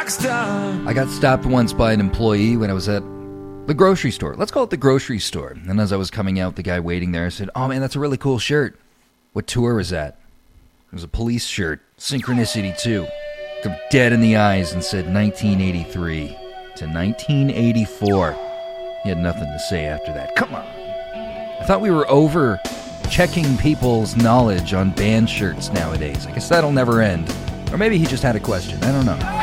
I got stopped once by an employee when I was at the grocery store. Let's call it the grocery store. And as I was coming out, the guy waiting there said, "Oh man, that's a really cool shirt. What tour is that?" It was a Police shirt. Synchronicity 2. Looked him dead in the eyes and said 1983 to 1984. He had nothing to say after that. Come on. I thought we were over checking people's knowledge on band shirts nowadays. I guess that'll never end. Or maybe he just had a question. I don't know.